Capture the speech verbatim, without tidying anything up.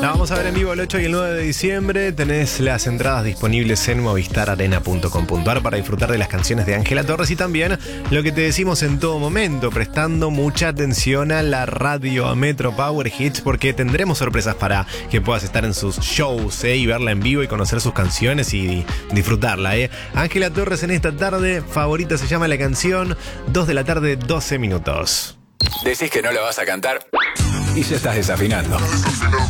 La vamos a ver en vivo el ocho y el nueve de diciembre. Tenés las entradas disponibles en movistar arena punto com punto a r para disfrutar de las canciones de Ángela Torres y también lo que te decimos en todo momento, prestando mucha atención a la radio, a Metro Power Hits, porque tendremos sorpresas para que puedas estar en sus shows ¿eh? y verla en vivo y conocer sus canciones y disfrutarla. ¿eh? Ángela Torres en esta tarde, favorita se llama la canción, dos de la tarde, doce minutos. Decís que no la vas a cantar y ya estás desafinando.